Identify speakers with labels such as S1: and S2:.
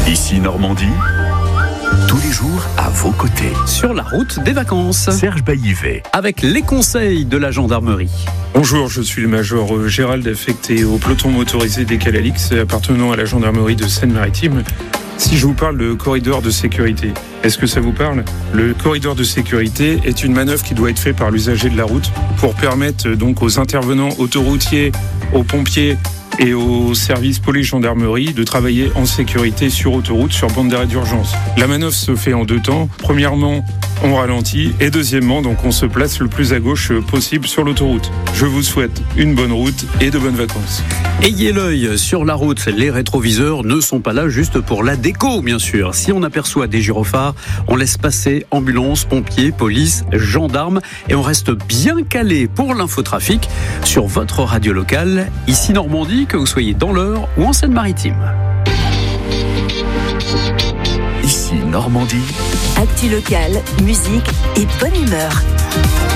S1: Ici Normandie, tous les jours à vos côtés.
S2: Sur la route des vacances.
S1: Serge Baillivet.
S2: Avec les conseils de la gendarmerie.
S3: Bonjour, je suis le major Gérald, affecté au peloton motorisé des Calalix, appartenant à la gendarmerie de Seine-Maritime. Si je vous parle de corridor de sécurité, est-ce que ça vous parle ? Le corridor de sécurité est une manœuvre qui doit être faite par l'usager de la route pour permettre donc aux intervenants autoroutiers, aux pompiers et aux services police-gendarmerie de travailler en sécurité sur autoroute, sur bande d'arrêt d'urgence. La manœuvre se fait en deux temps. Premièrement, on ralentit et deuxièmement, donc on se place le plus à gauche possible sur l'autoroute. Je vous souhaite une bonne route et de bonnes vacances.
S2: Ayez l'œil sur la route. Les rétroviseurs ne sont pas là juste pour la déco, bien sûr. Si on aperçoit des gyrophares, on laisse passer ambulance, pompiers, police, gendarmes et on reste bien calé pour l'infotrafic sur votre radio locale, ici Normandie, que vous soyez dans l'Eure ou en Seine-Maritime.
S1: Ici Normandie.
S4: Actu locale, musique et bonne humeur.